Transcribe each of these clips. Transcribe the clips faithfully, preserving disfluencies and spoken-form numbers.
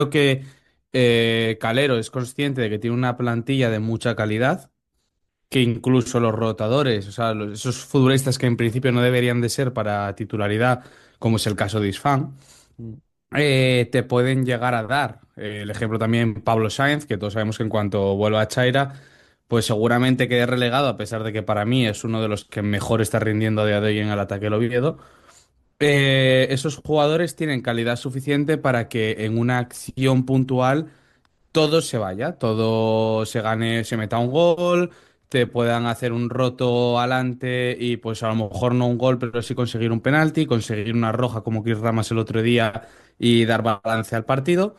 que eh, Calero es consciente de que tiene una plantilla de mucha calidad, que incluso los rotadores, o sea, los- esos futbolistas que en principio no deberían de ser para titularidad, como es el caso de Isfán, Mm, eh, te pueden llegar a dar. Eh, el ejemplo también Pablo Sáenz, que todos sabemos que en cuanto vuelva a Chaira, pues seguramente quede relegado, a pesar de que para mí es uno de los que mejor está rindiendo a día de hoy en el ataque del Oviedo. Eh, esos jugadores tienen calidad suficiente para que en una acción puntual todo se vaya, todo se gane, se meta un gol, te puedan hacer un roto adelante y pues a lo mejor no un gol, pero sí conseguir un penalti, conseguir una roja como Chris Ramas el otro día y dar balance al partido.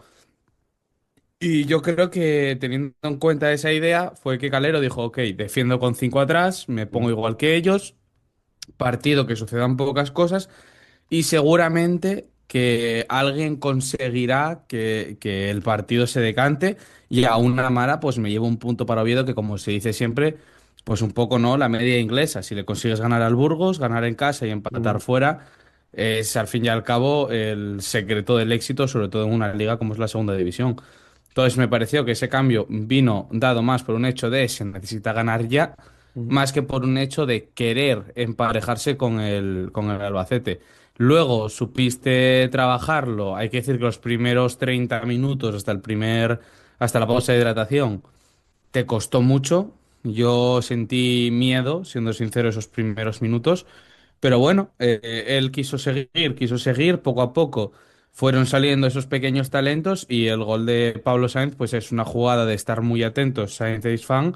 Y yo creo que teniendo en cuenta esa idea fue que Calero dijo, ok, defiendo con cinco atrás, me pongo mm, igual que ellos, partido que sucedan pocas cosas y seguramente que alguien conseguirá que, que el partido se decante y a una mala pues me llevo un punto para Oviedo que como se dice siempre, pues un poco no, la media inglesa. Si le consigues ganar al Burgos, ganar en casa y empatar mm, fuera, es al fin y al cabo el secreto del éxito, sobre todo en una liga como es la segunda división. Entonces me pareció que ese cambio vino dado más por un hecho de se necesita ganar ya, mm, más que por un hecho de querer emparejarse con el, con el Albacete. Luego supiste trabajarlo. Hay que decir que los primeros treinta minutos hasta el primer, hasta la pausa de hidratación, te costó mucho. Yo sentí miedo, siendo sincero, esos primeros minutos. Pero bueno, eh, él quiso seguir, quiso seguir, poco a poco fueron saliendo esos pequeños talentos y el gol de Pablo Sainz pues es una jugada de estar muy atentos, Sainz es fan,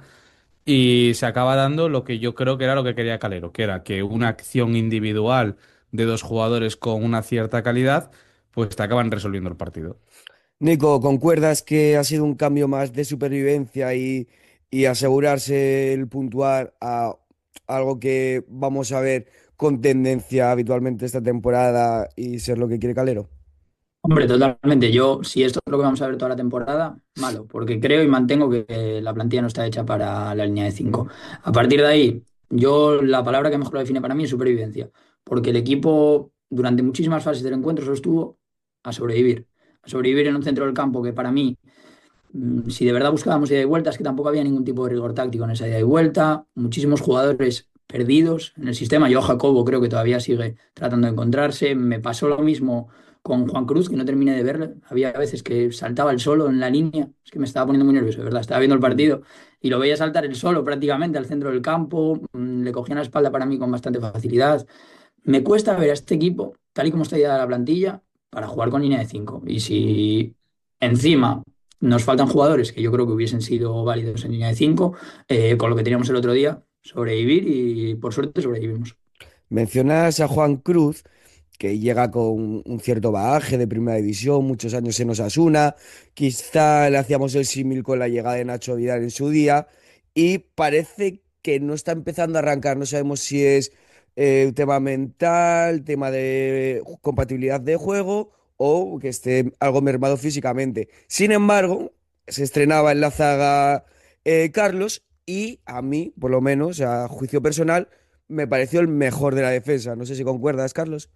y se acaba dando lo que yo creo que era lo que quería Calero, que era que una acción individual de dos jugadores con una cierta calidad pues te acaban resolviendo el partido. Nico, ¿concuerdas que ha sido un cambio más de supervivencia y, y asegurarse el puntuar a algo que vamos a ver con tendencia habitualmente esta temporada y ser lo que quiere Calero? Hombre, totalmente. Yo, si esto es lo que vamos a ver toda la temporada, malo, porque creo y mantengo que la plantilla no está hecha para la línea de cinco. A partir de ahí, yo la palabra que mejor lo define para mí es supervivencia, porque el equipo durante muchísimas fases del encuentro solo estuvo a sobrevivir, a sobrevivir en un centro del campo que para mí, mm, si de verdad buscábamos ida y vuelta, es que tampoco había ningún tipo de rigor táctico en esa ida y vuelta, muchísimos jugadores perdidos en el sistema. Yo, Jacobo, creo que todavía sigue tratando de encontrarse. Me pasó lo mismo con Juan Cruz, que no terminé de verle. Había veces que saltaba el solo en la línea. Es que me estaba poniendo muy nervioso, de verdad. Estaba viendo el Mm. partido y lo veía saltar el solo prácticamente al centro del campo. Mm, Le cogían la espalda para mí con bastante facilidad. Me cuesta ver a este equipo, tal y como está ya la plantilla, para jugar con línea de cinco. Y si encima nos faltan jugadores que yo creo que hubiesen sido válidos en línea de cinco, eh, con lo que teníamos el otro día, sobrevivir y por suerte sobrevivimos. Mencionas a Juan Cruz, que llega con un cierto bagaje de primera división, muchos años en Osasuna. Quizá le hacíamos el símil con la llegada de Nacho Vidal en su día, y parece que no está empezando a arrancar. No sabemos si es eh, un tema mental, tema de compatibilidad de juego o que esté algo mermado físicamente. Sin embargo, se estrenaba en la zaga eh, Carlos, y a mí, por lo menos, a juicio personal, me pareció el mejor de la defensa. No sé si concuerdas, Carlos.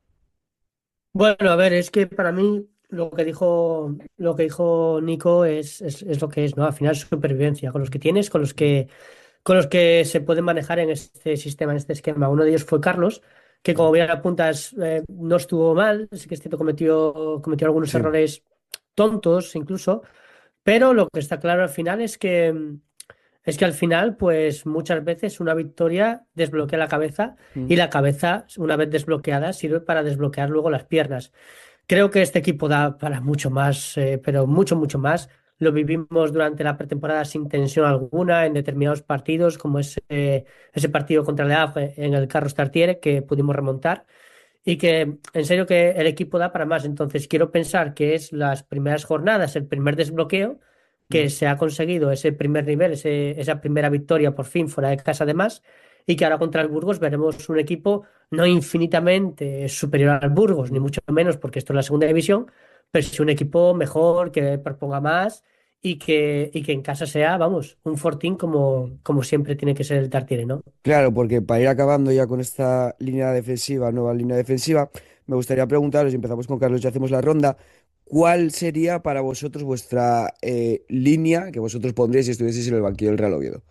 Bueno, a ver, es que para mí lo que dijo, lo que dijo Nico es, es, es lo que es, ¿no? Al final supervivencia, con los que tienes, con los que, con los que se pueden manejar en este sistema, en este esquema. Uno de ellos fue Carlos, que como bien apuntas, eh, no estuvo mal, sí que es cierto, cometió, cometió algunos Sí. errores tontos incluso, pero lo que está claro al final es que es que al final, pues muchas veces una victoria desbloquea la cabeza Mm. y la cabeza, una vez desbloqueada, sirve para desbloquear luego las piernas. Creo que este equipo da para mucho más, eh, pero mucho, mucho más. Lo vivimos durante la pretemporada sin tensión alguna en determinados partidos, como ese, ese partido contra el Havre en el Carlos Tartiere, que pudimos remontar y que en serio que el equipo da para más. Entonces quiero pensar que es las primeras jornadas, el primer desbloqueo, que Mm. se ha conseguido ese primer nivel, ese- esa primera victoria por fin fuera de casa además, y que ahora contra el Burgos veremos un equipo no infinitamente superior al Burgos, ni Mm. mucho menos porque esto es la segunda división, pero sí un equipo mejor, que proponga más. Y que, y que en casa sea, vamos, un fortín como, como siempre tiene que ser el Tartiere, ¿no? Claro, porque para ir acabando ya con esta línea defensiva, nueva línea defensiva, me gustaría preguntaros, y empezamos con Carlos y hacemos la ronda, ¿cuál sería para vosotros vuestra eh, línea que vosotros pondríais si estuvieseis en el banquillo del Real Oviedo?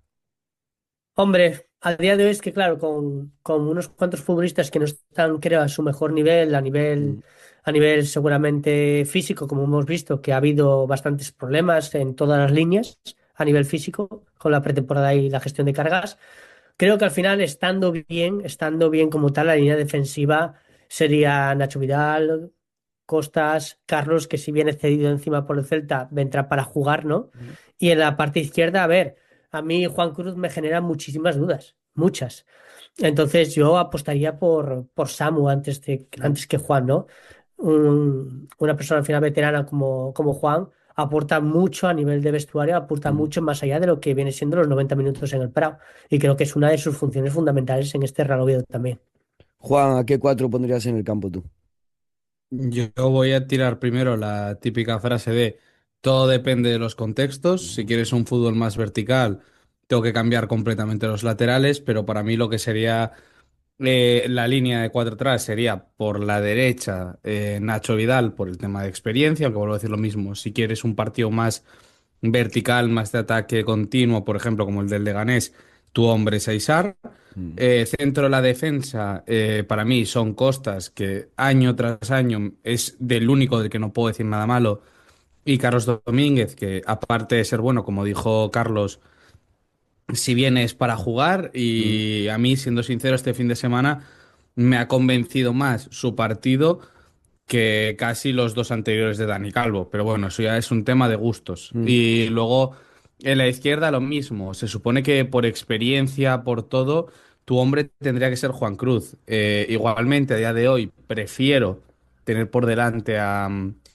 Hombre, a día de hoy es que, claro, con, con unos cuantos futbolistas que no están, creo, a su mejor nivel, a nivel, Mm, a nivel seguramente físico, como hemos visto, que ha habido bastantes problemas en todas las líneas a nivel físico con la pretemporada y la gestión de cargas. Creo que al final, estando bien, estando bien como tal, la línea defensiva sería Nacho Vidal, Costas, Carlos, que si bien es cedido encima por el Celta, vendrá para jugar, ¿no? mm, Y en la parte izquierda, a ver, a mí Juan Cruz me genera muchísimas dudas, muchas. Entonces yo apostaría por, por Samu antes de, mm, antes que Juan, ¿no? Un- una persona al final veterana como, como Juan aporta mucho a nivel de vestuario, aporta mm. mucho más allá de lo que viene siendo los noventa minutos en el Prado. Y creo que es una de sus funciones fundamentales en este Real Oviedo también. Juan, ¿a qué cuatro pondrías en el campo tú? Yo voy a tirar primero la típica frase de todo depende de los contextos. Si Ujú, quieres un fútbol más vertical, tengo que cambiar completamente los laterales, pero para mí lo que sería eh, la línea de cuatro atrás sería por la derecha eh, Nacho Vidal por el tema de experiencia, aunque vuelvo a decir lo mismo. Si quieres un partido más vertical, más de ataque continuo, por ejemplo, como el del Leganés, tu hombre es Aisar. mm, Eh, centro de la defensa, eh, para mí, son Costas, que año tras año es del único del que no puedo decir nada malo. Y Carlos Domínguez, que aparte de ser bueno, como dijo Carlos, si bien es para jugar, mm, y a mí, siendo sincero, este fin de semana me ha convencido más su partido que casi los dos anteriores de Dani Calvo. Pero bueno, eso ya es un tema de gustos. mm. Y luego en la izquierda lo mismo. Se supone que por experiencia, por todo, tu hombre tendría que ser Juan Cruz. Eh, igualmente, a día de hoy, prefiero tener por delante a,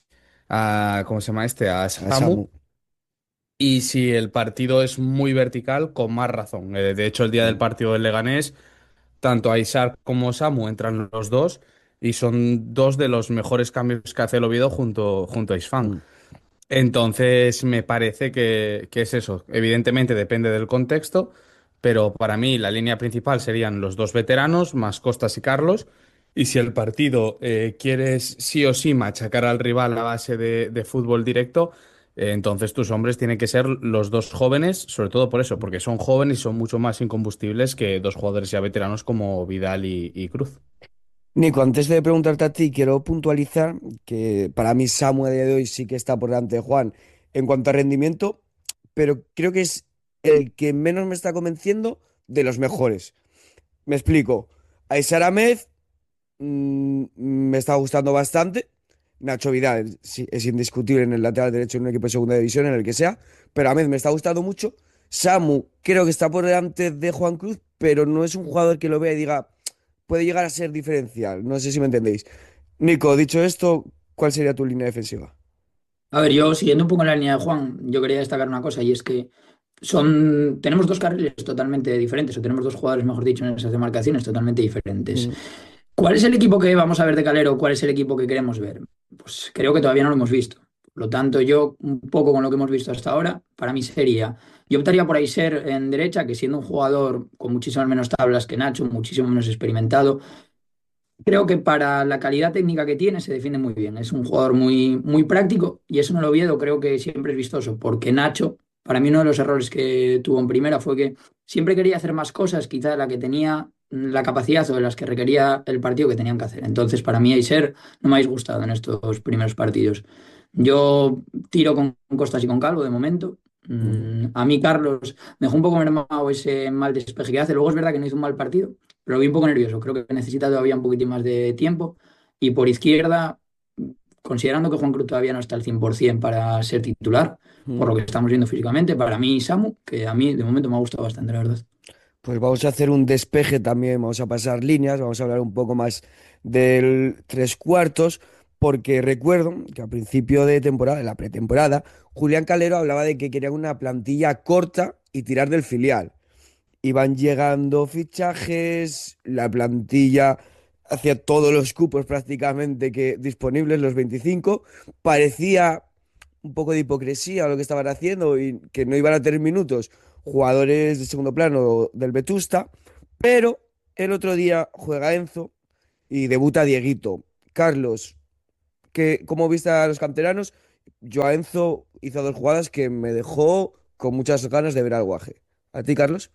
a ¿cómo se llama este? A A Samu. Samu. Y si el partido es muy vertical, con más razón. Eh, de hecho, el día del Mm, partido del Leganés tanto Aisar como Samu entran los dos y son dos de los mejores cambios que hace el Oviedo junto, junto a Isfán. mm. Entonces me parece que, que es eso. Evidentemente depende del contexto, pero para mí la línea principal serían los dos veteranos, más Costas y Carlos. Y si el partido eh, quieres sí o sí machacar al rival a base de, de fútbol directo, eh, entonces tus hombres tienen que ser los dos jóvenes, sobre todo por eso, porque son jóvenes y son mucho más incombustibles que dos jugadores ya veteranos como Vidal y, y Cruz. Nico, antes de preguntarte a ti, quiero puntualizar que para mí Samu a día de hoy sí que está por delante de Juan en cuanto a rendimiento, pero creo que es el que menos me está convenciendo de los mejores. Me explico. Aissar Ahmed mm, me está gustando bastante. Nacho Vidal sí, es indiscutible en el lateral derecho en un equipo de segunda división, en el que sea, pero Ahmed me está gustando mucho. Samu creo que está por delante de Juan Cruz, pero no es un jugador que lo vea y diga, puede llegar a ser diferencial. No sé si me entendéis. Nico, dicho esto, ¿cuál sería tu línea defensiva? A ver, yo siguiendo un poco en la línea de Juan, yo quería destacar una cosa y es que son, tenemos dos carriles totalmente diferentes, o tenemos dos jugadores, mejor dicho, en esas demarcaciones totalmente diferentes. Mm, ¿Cuál es el equipo que vamos a ver de Calero? ¿Cuál es el equipo que queremos ver? Pues creo que todavía no lo hemos visto. Por lo tanto, yo, un poco con lo que hemos visto hasta ahora, para mí sería, yo optaría por Aiser en derecha, que siendo un jugador con muchísimas menos tablas que Nacho, muchísimo menos experimentado, creo que para la calidad técnica que tiene se defiende muy bien. Es un jugador muy, muy práctico y eso en el Oviedo creo que siempre es vistoso, porque Nacho, para mí uno de los errores que tuvo en primera fue que siempre quería hacer más cosas, quizá de la que tenía la capacidad o de las que requería el partido que tenían que hacer. Entonces, para mí, Aiser no me ha disgustado en estos primeros partidos. Yo tiro con Costas y con Calvo de momento. mm. Mm, A mí, Carlos, me dejó un poco mermado ese mal despeje que hace. Luego es verdad que no hizo un mal partido, pero lo vi un poco nervioso. Creo que necesita todavía un poquitín más de tiempo. Y por izquierda, considerando que Juan Cruz todavía no está al cien por ciento para ser titular, por Mm. lo que estamos viendo físicamente, para mí Samu, que a mí de momento me ha gustado bastante, la verdad. Pues vamos a hacer un despeje también, vamos a pasar líneas, vamos a hablar un poco más del tres cuartos, porque recuerdo que a principio de temporada, en la pretemporada, Julián Calero hablaba de que querían una plantilla corta y tirar del filial. Iban llegando fichajes, la plantilla hacía todos los cupos prácticamente que disponibles, los veinticinco. Parecía un poco de hipocresía lo que estaban haciendo y que no iban a tener minutos jugadores de segundo plano del Vetusta, pero el otro día juega Enzo y debuta Dieguito. Carlos, que, cómo viste a los canteranos. Yo a Enzo hizo dos jugadas que me dejó con muchas ganas de ver al Guaje. ¿A ti, Carlos?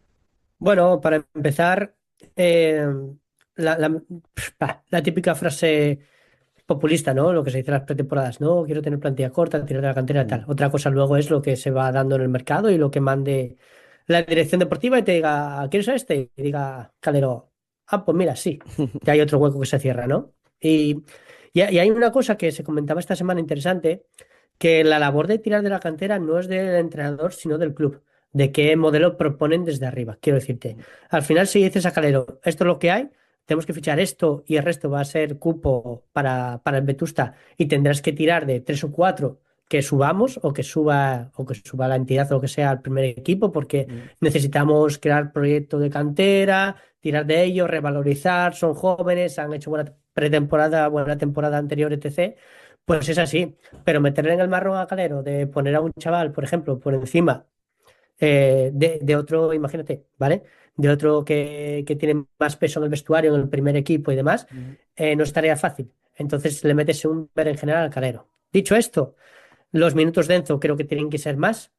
Bueno, para empezar, eh, la, la- bah, la típica frase populista, ¿no? Lo que se dice en las pretemporadas, ¿no? Quiero tener plantilla corta, tirar de la cantera y Mm. tal. Otra cosa luego es lo que se va dando en el mercado y lo que mande la dirección deportiva y te diga, ¿quieres a este? Y diga, Calero, ah, pues mira, sí. Ya hay otro hueco que se cierra, ¿no? Y, y, y hay una cosa que se comentaba esta semana interesante, que la labor de tirar de la cantera no es del entrenador, sino del club. De qué modelo proponen desde arriba. Quiero decirte, al final si dices a Calero, esto es lo que hay, tenemos que fichar esto y el resto va a ser cupo para, para el Vetusta y tendrás que tirar de tres o cuatro que subamos o que suba o que suba la entidad o lo que sea al primer equipo porque Mm. necesitamos crear proyecto de cantera, tirar de ellos, revalorizar, son jóvenes, han hecho buena pretemporada, buena temporada anterior, etcétera. Pues es así, pero meterle en el marrón a Calero de poner a un chaval, por ejemplo, por encima eh, de, de otro, imagínate, ¿vale? De otro que, que tiene más peso en el vestuario, en el primer equipo y demás, Mm. eh, no es tarea fácil. Entonces le metes un berenjenal al Calero. Dicho esto, los minutos de Enzo creo que tienen que ser más.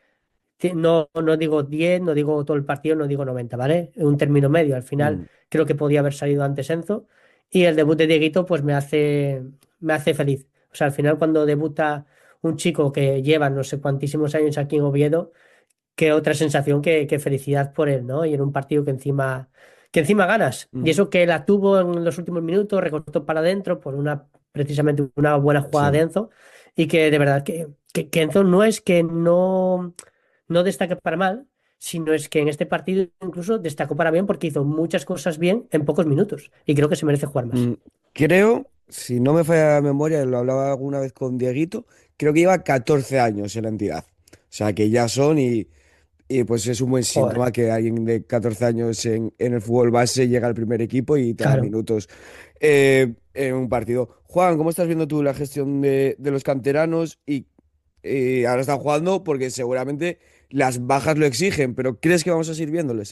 Ti- No, no digo diez, no digo todo el partido, no digo noventa, ¿vale? Un término medio. Al final Mm. creo que podía haber salido antes Enzo. Y el debut de Dieguito, pues me hace, me hace feliz. O sea, al final cuando debuta un chico que lleva no sé cuantísimos años aquí en Oviedo, qué otra sensación que, que felicidad por él, ¿no? Y en un partido que encima, que encima ganas. Y Mm. eso que la tuvo en los últimos minutos, recortó para adentro por una, precisamente una buena jugada de Sí. Enzo. Y que de verdad que, que, que Enzo no es que no, no destaque para mal, sino es que en este partido incluso destacó para bien porque hizo muchas cosas bien en pocos minutos. Y creo que se merece jugar más. Mm. Creo, si no me falla la memoria, lo hablaba alguna vez con Dieguito, creo que lleva catorce años en la entidad. O sea, que ya son y, y pues es un buen Joder, síntoma que alguien de catorce años en, en el fútbol base llega al primer equipo y te da claro. minutos eh, en un partido. Juan, ¿cómo estás viendo tú la gestión de, de los canteranos? Y eh, ahora están jugando porque seguramente las bajas lo exigen, pero ¿crees que vamos a seguir viéndoles?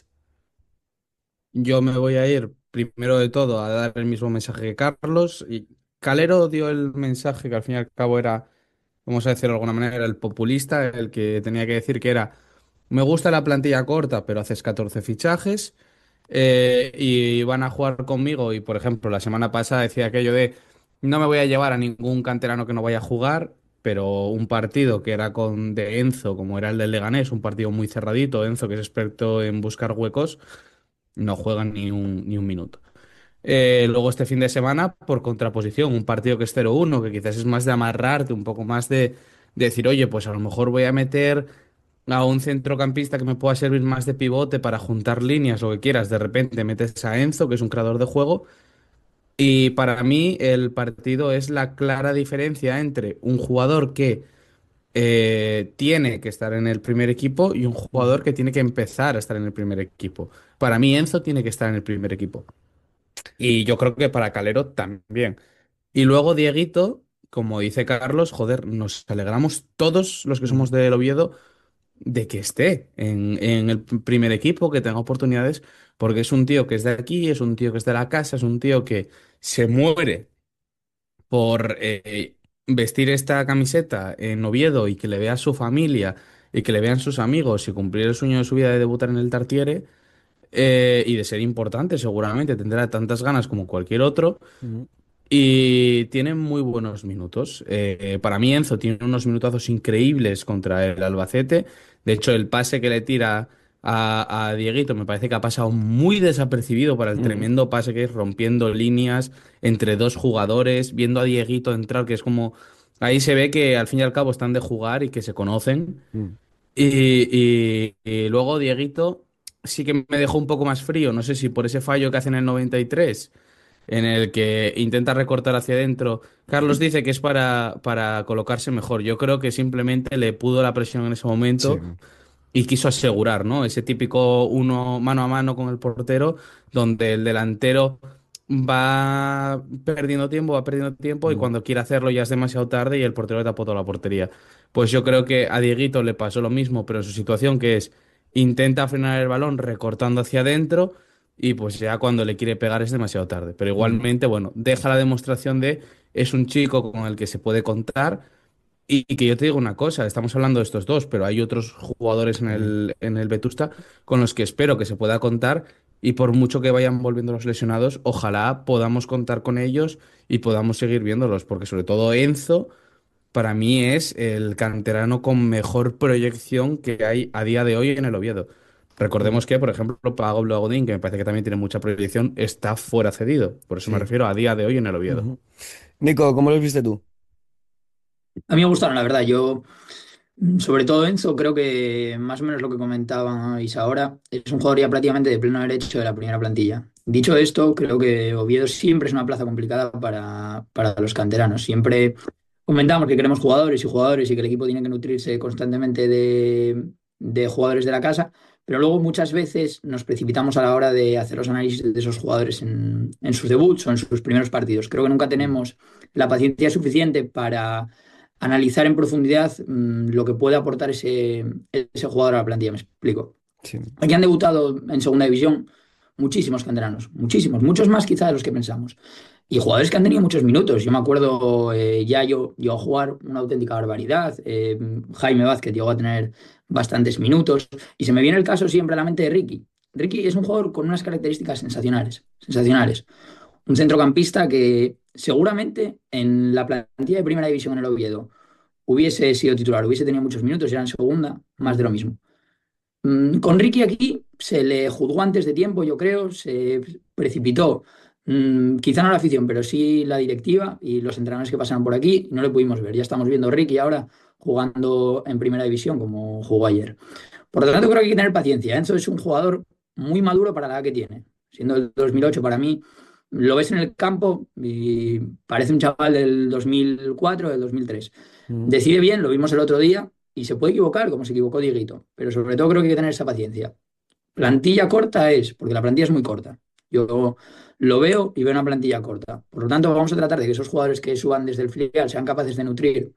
Yo me voy a ir primero de todo a dar el mismo mensaje que Carlos. Y Calero dio el mensaje que al fin y al cabo era, vamos a decirlo de alguna manera, el populista, el que tenía que decir que era, me gusta la plantilla corta, pero haces catorce fichajes eh, y van a jugar conmigo. Y por ejemplo, la semana pasada decía aquello de, no me voy a llevar a ningún canterano que no vaya a jugar. Pero un partido que era con de Enzo, como era el del Leganés, un partido muy cerradito, Enzo que es experto en buscar huecos, no juegan ni un, ni un minuto. Eh, luego este fin de semana, por contraposición, un partido que es cero uno, que quizás es más de amarrarte, un poco más de, de decir, oye, pues a lo mejor voy a meter a un centrocampista que me pueda servir más de pivote para juntar líneas, lo que quieras. De repente metes a Enzo, que es un creador de juego. Y para mí el partido es la clara diferencia entre un jugador que eh, tiene que estar en el primer equipo y un jugador Ujú. que tiene que empezar a estar en el primer equipo. Para mí Enzo tiene que estar en el primer equipo. Y yo creo que para Calero también. Y luego Dieguito, como dice Carlos, joder, nos alegramos todos los que somos Ujú. del Oviedo de que esté en, en el primer equipo, que tenga oportunidades, porque es un tío que es de aquí, es un tío que es de la casa, es un tío que se muere por eh, vestir esta camiseta en Oviedo y que le vea su familia y que le vean sus amigos y cumplir el sueño de su vida de debutar en el Tartiere eh, y de ser importante, seguramente tendrá tantas ganas como cualquier otro. Ujú. Y tiene muy buenos minutos. Eh, para mí, Enzo tiene unos minutazos increíbles contra el Albacete. De hecho, el pase que le tira a, a Dieguito me parece que ha pasado muy desapercibido para el Ujú. tremendo pase que es rompiendo líneas entre dos jugadores, viendo a Dieguito entrar, que es como. Ahí se ve que al fin y al cabo están de jugar y que se conocen. Ujú. Y, y- y luego Dieguito sí que me dejó un poco más frío. No sé si por ese fallo que hace en el noventa y tres en el que intenta recortar hacia adentro. Carlos dice que es para, para colocarse mejor. Yo creo que simplemente le pudo la presión en ese Sí. momento y quiso asegurar, ¿no? Ese típico uno mano a mano con el portero, donde el delantero va perdiendo tiempo, va perdiendo tiempo y Ujú. cuando quiere hacerlo ya es demasiado tarde y el portero le tapó toda la portería. Pues yo creo que a Dieguito le pasó lo mismo, pero en su situación que es intenta frenar el balón recortando hacia adentro y pues ya cuando le quiere pegar es demasiado tarde. Pero Ujú. igualmente, bueno, deja la demostración de es un chico con el que se puede contar. Y, y que yo te digo una cosa, estamos hablando de estos dos, pero hay otros jugadores en Mm. el, en el Vetusta con los que espero que se pueda contar y por mucho que vayan volviendo los lesionados, ojalá podamos contar con ellos y podamos seguir viéndolos, porque sobre todo Enzo para mí es el canterano con mejor proyección que hay a día de hoy en el Oviedo. Mm. Recordemos que, por ejemplo, Pablo Godín, que me parece que también tiene mucha proyección, está fuera cedido. Por eso me Sí. refiero a día de hoy en el Oviedo. Ujú. Nico, ¿cómo los viste tú? A mí me gustaron, la verdad. Yo, mm, sobre todo Enzo, creo que más o menos lo que comentabais ahora, es un jugador ya prácticamente de pleno derecho de la primera plantilla. Dicho esto, creo que Oviedo siempre es una plaza complicada para, para los canteranos. Siempre comentamos que queremos jugadores y jugadores y que el equipo tiene que nutrirse constantemente de, de jugadores de la casa, pero luego muchas veces nos precipitamos a la hora de hacer los análisis de esos jugadores en, en sus debuts o en sus primeros partidos. Creo que nunca Mm. tenemos la paciencia suficiente para analizar en profundidad mm, lo que puede aportar ese, ese jugador a la plantilla. Me explico. Sí. Aquí han debutado en segunda división muchísimos canteranos, muchísimos, muchos más quizá de los que pensamos. Y jugadores que han tenido muchos minutos. Yo me acuerdo, eh, ya yo llegó a jugar una auténtica barbaridad. eh, Jaime Vázquez llegó a tener bastantes minutos. Y se me viene el caso siempre a la mente de Ricky. Ricky es un jugador con unas características sensacionales, sensacionales. Un centrocampista que seguramente en la plantilla de primera división en el Oviedo hubiese sido titular, hubiese tenido muchos minutos, era en segunda, más de lo Ujú. mismo. Mm, Con Ricky aquí se le juzgó antes de tiempo, yo creo, se precipitó. Mm, quizá no la afición, pero sí la directiva y los entrenadores que pasaron por aquí, y no le pudimos ver. Ya estamos viendo a Ricky ahora jugando en primera división como jugó ayer. Por lo tanto, creo que hay que tener paciencia. Enzo es un jugador muy maduro para la edad que tiene. Siendo el dos mil ocho para mí, lo ves en el campo y parece un chaval del dos mil cuatro, del dos mil tres. Mm. Decide bien, lo vimos el otro día, y se puede equivocar, como se equivocó Dieguito. Pero sobre todo creo que hay que tener esa paciencia. Plantilla corta es, porque la plantilla es muy corta. Yo lo veo y veo una plantilla corta. Por lo tanto, vamos a tratar de que esos jugadores que suban desde el filial sean capaces de nutrir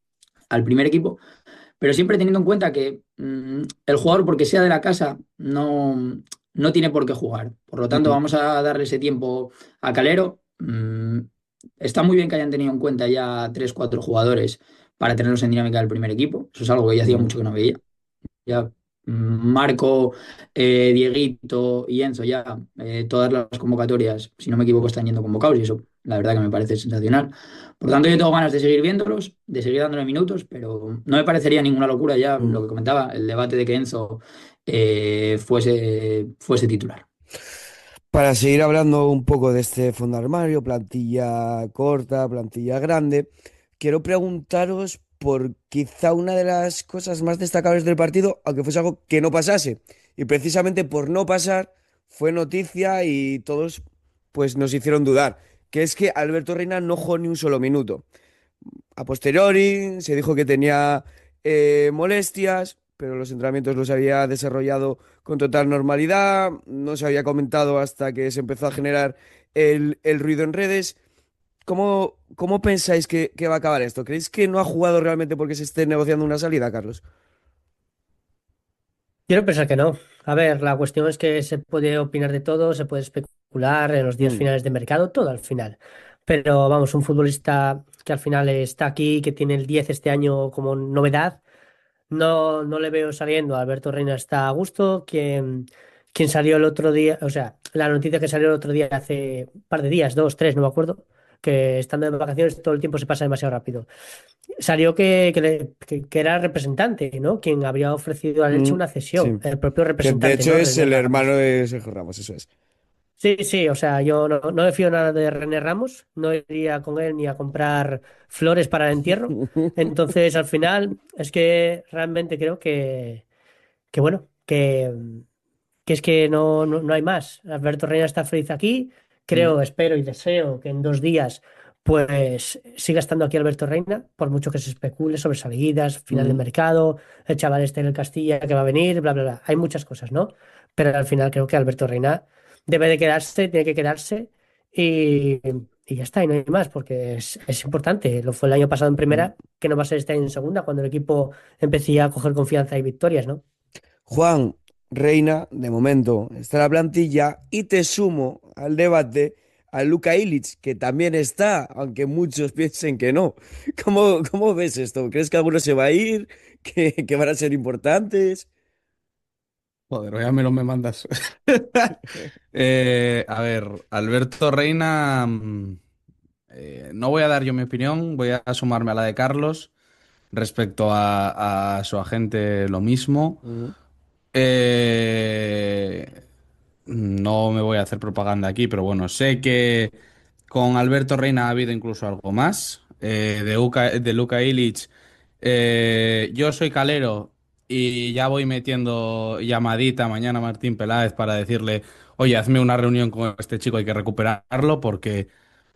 al primer equipo, pero siempre teniendo en cuenta que mm, el jugador, porque sea de la casa, no, no tiene por qué jugar. Por lo tanto, Mm. vamos a darle ese tiempo a Calero. Mm, está muy bien que hayan tenido en cuenta ya tres, cuatro jugadores para tenerlos en dinámica del primer equipo. Eso es algo que ya hacía Mm. mucho que no veía. Ya mm, Marco, eh, Dieguito y Enzo, ya eh, todas las convocatorias, si no me equivoco, están yendo convocados y eso, la verdad que me parece sensacional. Por lo tanto, yo tengo ganas de seguir viéndolos, de seguir dándole minutos, pero no me parecería ninguna locura ya lo Mm. que comentaba, el debate de que Enzo eh, fuese, fuese titular. Para seguir hablando un poco de este fondo de armario, plantilla corta, plantilla grande, quiero preguntaros por quizá una de las cosas más destacables del partido, aunque fuese algo que no pasase. Y precisamente por no pasar fue noticia y todos pues nos hicieron dudar, que es que Alberto Reina no jugó ni un solo minuto. A posteriori se dijo que tenía eh, molestias, pero los entrenamientos los había desarrollado con total normalidad, no se había comentado hasta que se empezó a generar el, el ruido en redes. ¿Cómo, cómo pensáis que, que va a acabar esto? ¿Creéis que no ha jugado realmente porque se esté negociando una salida, Carlos? Quiero pensar que no. A ver, la cuestión es que se puede opinar de todo, se puede especular en los días Mm. finales de mercado, todo al final. Pero vamos, un futbolista que al final está aquí, que tiene el diez este año como novedad, no, no le veo saliendo. Alberto Reina está a gusto. Quien, quien salió el otro día, o sea, la noticia que salió el otro día hace un par de días, dos, tres, no me acuerdo, que estando de vacaciones todo el tiempo se pasa demasiado rápido. Salió que, que, le- que- que era representante, ¿no? Quien habría ofrecido a Leche Mm. una Sí. cesión, el propio Que de representante, hecho ¿no? es René el hermano Ramos. de Sergio Ramos, eso es. Sí, sí, o sea, yo no, no me fío nada de René Ramos, no iría con él ni a comprar flores para el entierro. Entonces, al final, es que realmente creo que, que bueno, que, que es que no, no, no hay más. Alberto Reina está feliz aquí. Mm. Creo, espero y deseo que en dos días pues siga estando aquí Alberto Reina, por mucho que se especule sobre salidas, final de Mm. mercado, el chaval este en el Castilla que va a venir, bla, bla, bla. Hay muchas cosas, ¿no? Pero al final creo que Alberto Reina debe de quedarse, tiene que quedarse y, y ya está, y no hay más, porque es, es importante. Lo fue el año pasado en Mm. primera, que no va a ser este año en segunda, cuando el equipo empecé a coger confianza y victorias, ¿no? Juan Reina, de momento, está en la plantilla y te sumo al debate a Luka Ilic, que también está, aunque muchos piensen que no. ¿Cómo, cómo ves esto? ¿Crees que alguno se va a ir? ¿Que, que van a ser importantes? Joder, ya me lo me mandas. Eh, a ver, Alberto Reina, mm, eh, no voy a dar yo mi opinión, voy a sumarme a la de Carlos respecto a, a su agente, lo mismo. Ujú, Eh, no me voy a hacer propaganda aquí, pero bueno, sé que con Alberto Reina ha habido incluso algo más. Eh, de, Uca- de Luka Ilic, eh, yo soy calero y ya voy metiendo llamadita mañana a Martín Peláez para decirle, oye, hazme una reunión con este chico, hay que recuperarlo porque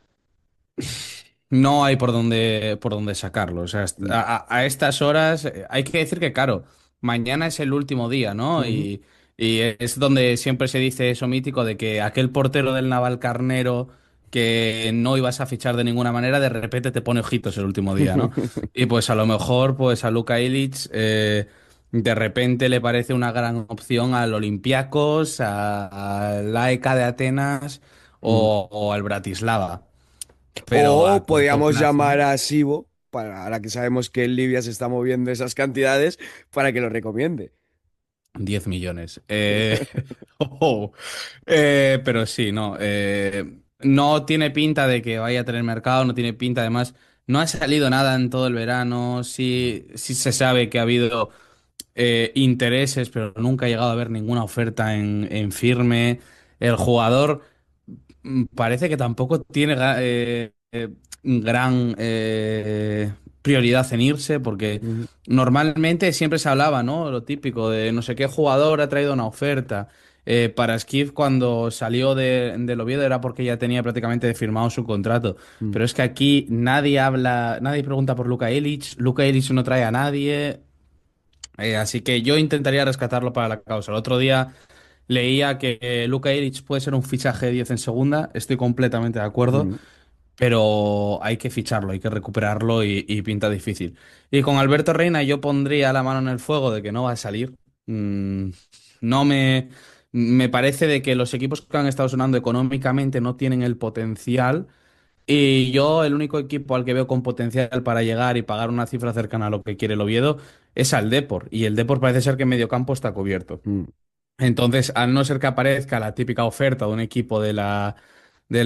no hay por dónde, por dónde sacarlo. O sea, est- mm, a, a- a estas horas eh, hay que decir que, claro, mañana es el último día, ¿no? ujú. Y, y es donde siempre se dice eso mítico de que aquel portero del Navalcarnero que no ibas a fichar de ninguna manera, de repente te pone ojitos el último día, ¿no? Y pues a lo mejor, pues a Luka Ilic, eh, de repente le parece una gran opción al Olympiacos, a- al A E K de Atenas Mm. o, o al Bratislava. Pero a O corto podríamos llamar plazo, a Sibo, para, ahora que sabemos que en Libia se está moviendo esas cantidades, para que lo recomiende. diez millones. Eh, oh, eh, pero sí, no. Eh, no tiene pinta de que vaya a tener mercado, no tiene pinta, además, no ha salido nada en todo el verano. Sí, sí se sabe que ha habido eh, intereses, pero nunca ha llegado a haber ninguna oferta en, en firme. El jugador. Mm, Parece que tampoco tiene ga- eh, eh, gran eh, prioridad en irse, porque Ujú, normalmente siempre se hablaba, ¿no? Lo típico de no sé qué jugador ha traído una oferta. Eh, para Skiff cuando salió de, del Oviedo era porque ya tenía prácticamente firmado su contrato. mm, Pero es que aquí nadie habla, nadie pregunta por Luka Ilic, Luka Ilic no trae a nadie. Eh, así que yo intentaría rescatarlo para la causa. El otro día leía que eh, Luka Ilic puede ser un fichaje diez en segunda, estoy completamente de acuerdo, mm, pero hay que ficharlo, hay que recuperarlo y, y pinta difícil. Y con Alberto Reina yo pondría la mano en el fuego de que no va a salir. Mm, no me, me parece de que los equipos que han estado sonando económicamente no tienen el potencial. Y yo, el único equipo al que veo con potencial para llegar y pagar una cifra cercana a lo que quiere el Oviedo es al Depor. Y el Depor parece ser que en medio campo está cubierto. mm, Entonces, al no ser que aparezca la típica oferta de un equipo de la, de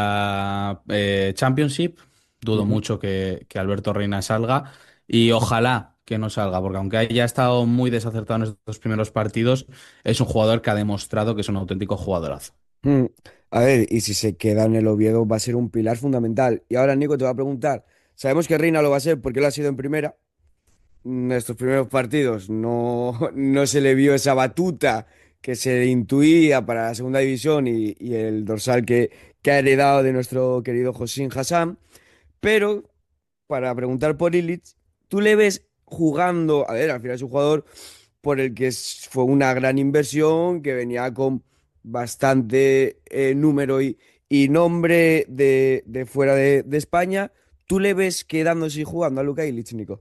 la eh, Championship, dudo ujú. mucho que, que Alberto Reina salga y ojalá que no salga, porque aunque haya estado muy desacertado en estos primeros partidos, es un jugador que ha demostrado que es un auténtico jugadorazo. Mm. A ver, y si se queda en el Oviedo va a ser un pilar fundamental. Y ahora, Nico, te va a preguntar, sabemos que Reina lo va a ser porque lo ha sido en primera. En estos primeros partidos no, no se le vio esa batuta que se intuía para la segunda división y, y el dorsal que, que ha heredado de nuestro querido Josín Hassan. Pero para preguntar por Illich, ¿tú le ves jugando? A ver, al final es un jugador por el que es- fue una gran inversión, que venía con bastante eh, número y, y nombre de, de fuera de, de España. ¿Tú le ves quedándose y jugando a Luka Illich, Nico?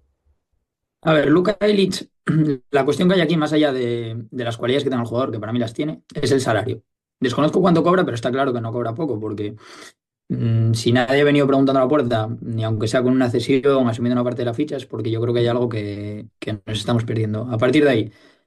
A ver, Luka Ilic, la cuestión que hay aquí, más allá de, de las cualidades que tenga el jugador, que para mí las tiene, es el salario. Desconozco cuánto cobra, pero está claro que no cobra poco, porque mm, si nadie ha venido preguntando a la puerta, ni aunque sea con una cesión, asumiendo una parte de la ficha, es porque yo creo que hay algo que, que nos estamos perdiendo. A partir de ahí,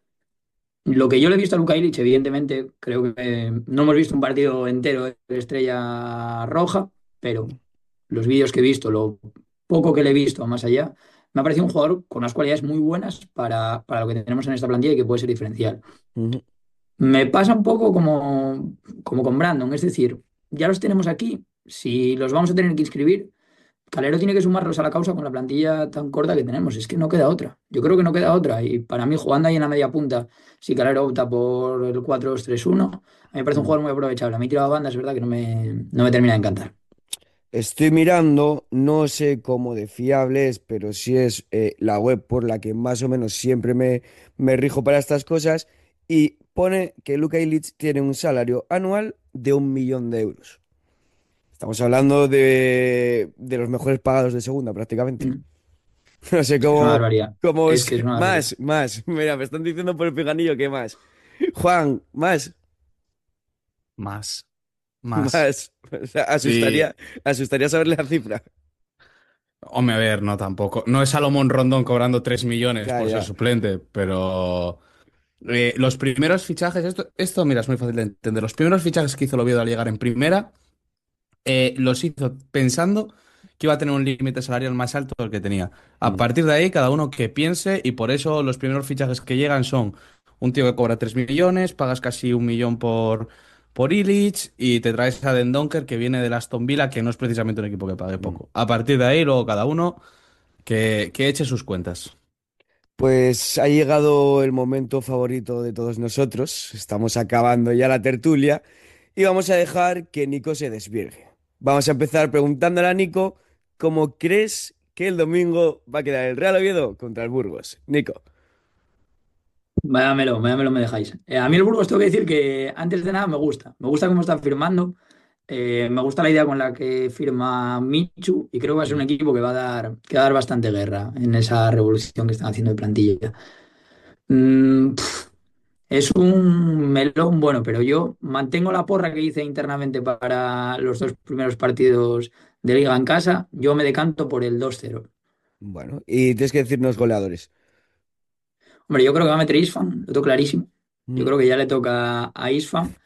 lo que yo le he visto a Luka Ilic, evidentemente, creo que no hemos visto un partido entero de Estrella Roja, pero los vídeos que he visto, lo poco que le he visto más allá, me ha parecido un jugador con unas cualidades muy buenas para, para lo que tenemos en esta plantilla y que puede ser diferencial. Ujú, Me pasa un poco como, como con Brandon, es decir, ya los tenemos aquí, si los vamos a tener que inscribir, Calero tiene que sumarlos a la causa con la plantilla tan corta que tenemos. Es que no queda otra. Yo creo que no queda otra. Y para mí, jugando ahí en la media punta, si Calero opta por el cuatro dos tres uno, a mí me parece un ujú. jugador muy aprovechable. A mí tirado a banda es verdad que no me, no me termina de encantar. Estoy mirando, no sé cómo de fiable es, pero sí es eh, la web por la que más o menos siempre me, me rijo para estas cosas y pone que Luka Ilic tiene un salario anual de un millón de euros. Estamos hablando de, de los mejores pagados de segunda prácticamente. Mm. No sé Es que es una cómo, barbaridad. cómo Es es- que es una barbaridad. más, más. Mira, me están diciendo por el pijanillo que más. Juan, más. Más. Más. Más. O sea, Y, asustaría, asustaría saberle la cifra. hombre, a ver, no tampoco. No es Salomón Rondón cobrando tres millones Ya, por ser ya. suplente, pero eh, los primeros fichajes, esto, esto, mira, es muy fácil de entender. Los primeros fichajes que hizo el Oviedo al llegar en primera, eh, los hizo pensando que iba a tener un límite salarial más alto del que tenía. A Mm, partir de ahí, cada uno que piense, y por eso los primeros fichajes que llegan son un tío que cobra tres millones, pagas casi un millón por, por Illich, y te traes a Den Donker, que viene del Aston Villa, que no es precisamente un equipo que pague mm. poco. A partir de ahí, luego cada uno que, que eche sus cuentas. Pues ha llegado el momento favorito de todos nosotros. Estamos acabando ya la tertulia y vamos a dejar que Nico se desvirgue. Vamos a empezar preguntándole a Nico cómo crees que el domingo va a quedar el Real Oviedo contra el Burgos. Nico. Váyamelo, váyamelo me dejáis. Eh, a mí el Burgos tengo que decir que antes de nada me gusta. Me gusta cómo está firmando. Eh, me gusta la idea con la que firma Michu y creo que va a ser un Mm, equipo que va a dar, que va a dar bastante guerra en esa revolución que están haciendo de plantilla. Mm, pf, es un melón bueno, pero yo mantengo la porra que hice internamente para los dos primeros partidos de Liga en casa. Yo me decanto por el dos cero. Bueno, y tienes que decirnos goleadores. Hombre, yo creo que va a meter Isfan, lo tengo clarísimo. Yo Mm. creo que ya le toca a Isfan.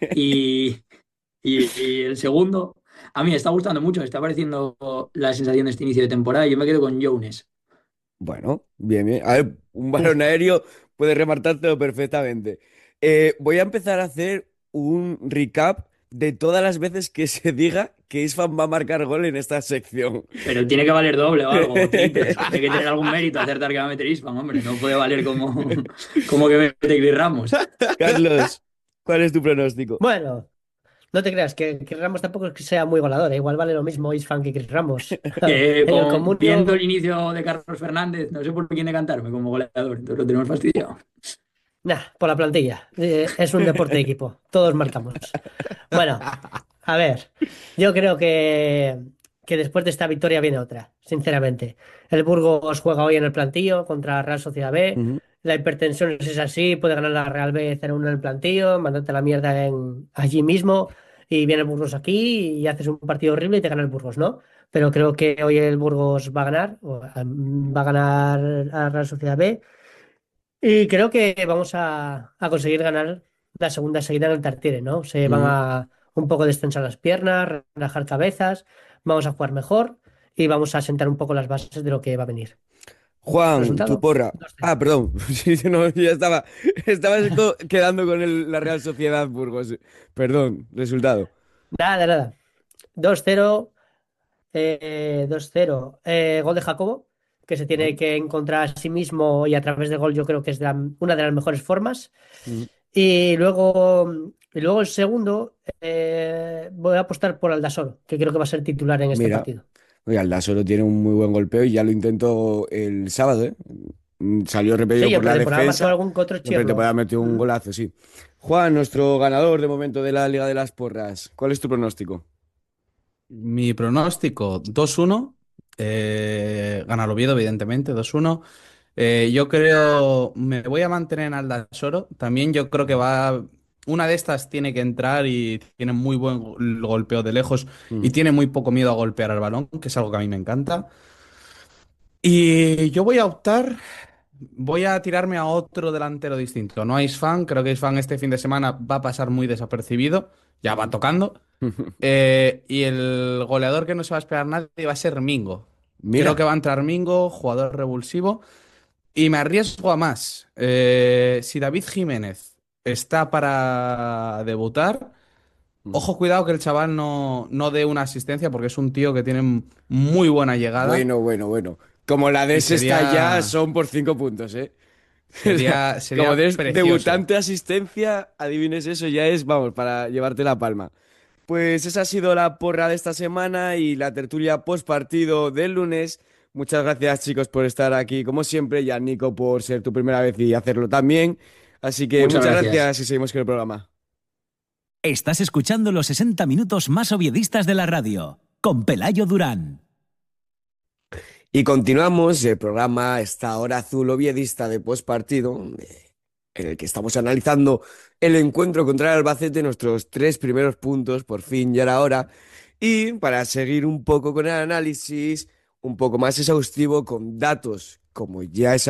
Y, y- y el segundo, a mí me está gustando mucho, me está pareciendo la sensación de este inicio de temporada. Yo me quedo con Jones. Bueno, bien, bien. A ver, un balón aéreo puede remartártelo perfectamente. Eh, voy a empezar a hacer un recap de todas las veces que se diga que Isfan va a marcar gol en esta sección. Pero tiene que valer doble o algo, o triple. Es que tiene que tener algún mérito acertar que va a meter Isfan, hombre. No puede valer como, como que mete Chris Ramos. Carlos, ¿cuál es tu pronóstico? Bueno, no te creas que, que Ramos tampoco es que sea muy goleador, ¿eh? Igual vale lo mismo Isfan que Chris Ramos. Que En el con- viendo comunio, el inicio de Carlos Fernández, no sé por quién decantarme como goleador. Entonces lo tenemos fastidiado. nah, por la plantilla. Eh, es un deporte de equipo, todos marcamos. Bueno, a ver, yo creo que, que después de esta victoria viene otra, sinceramente. El Burgos juega hoy en el plantillo contra la Real Sociedad B. Ujú. La hipertensión es así, puede ganar la Real B cero uno en el plantillo, mandarte a la mierda en, allí mismo. Y viene el Burgos aquí y haces un partido horrible y te gana el Burgos, ¿no? Pero creo que hoy el Burgos va a ganar, o, mm, va a ganar a la Real Sociedad B. Y creo que vamos a, a conseguir ganar la segunda seguida en el Tartiere, ¿no? Se van Ujú. a un poco destensar las piernas, relajar cabezas, vamos a jugar mejor y vamos a sentar un poco las bases de lo que va a venir. Juan, tu ¿Resultado? porra. dos cero. Ah, perdón. Sí, sí, no, ya estaba. Estaba co- quedando con el- la Real Sociedad Burgos. Perdón, resultado. Nada, nada. dos cero, eh, dos cero. Eh, gol de Jacobo, que se tiene Bueno. que encontrar a sí mismo y a través de gol yo creo que es de la- una de las mejores formas. Ujú. Y luego, y luego el segundo, eh, voy a apostar por Aldasoro, que creo que va a ser titular en este Mira. partido. Oye, Aldasoro tiene un muy buen golpeo y ya lo intentó el sábado, ¿eh? Mm, Salió repetido Sí, en por la pretemporada marcó defensa. algún que otro En pretemporada chirlo. metió un Mm. golazo, sí. Juan, nuestro ganador de momento de la Liga de las Porras. ¿Cuál es tu pronóstico? Mi pronóstico, dos uno. Eh, gana el Oviedo, evidentemente, dos uno. Eh, yo creo, me voy a mantener en Aldasoro. También yo creo que va, una de estas tiene que entrar y tiene muy buen go- golpeo de lejos y Mm. tiene muy poco miedo a golpear al balón, que es algo que a mí me encanta. Y yo voy a optar, voy a tirarme a otro delantero distinto. No a Isfan, creo que Isfan este fin de semana va a pasar muy desapercibido, ya va tocando. Eh, y el goleador que no se va a esperar nadie va a ser Mingo. Creo que Mira, va a entrar Mingo, jugador revulsivo. Y me arriesgo a más. Eh, si David Jiménez está para debutar, mm, ojo, cuidado que el chaval no, no dé una asistencia porque es un tío que tiene muy buena llegada bueno, bueno, bueno. Como la y des está ya, sería, son por cinco puntos, ¿eh? O sea, sería, como sería des precioso. debutante asistencia, adivines eso, ya es, vamos, para llevarte la palma. Pues esa ha sido la porra de esta semana y la tertulia post partido del lunes. Muchas gracias, chicos, por estar aquí, como siempre, y a Nico por ser tu primera vez y hacerlo también. Así que Muchas muchas gracias. gracias y seguimos con el programa. Estás escuchando los sesenta minutos más oviedistas de la radio, con Pelayo Durán. Y continuamos el programa Esta Hora Azul Oviedista de post partido. en el que estamos analizando el encuentro contra el Albacete, nuestros tres primeros puntos, por fin ya era hora. Y para seguir un poco con el análisis, un poco más exhaustivo, con datos, como ya es